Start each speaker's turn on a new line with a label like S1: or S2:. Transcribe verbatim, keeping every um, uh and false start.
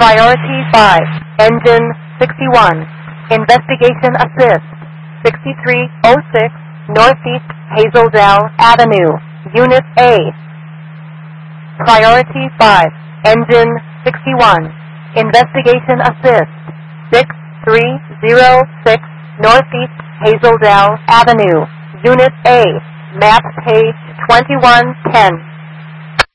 S1: Priority five, Engine sixty-one, Investigation Assist, sixty-three oh six Northeast Hazeldale Avenue, Unit A. Priority five, Engine sixty-one, Investigation Assist, six three oh six Northeast Hazeldale Avenue, Unit A, map page twenty-one ten.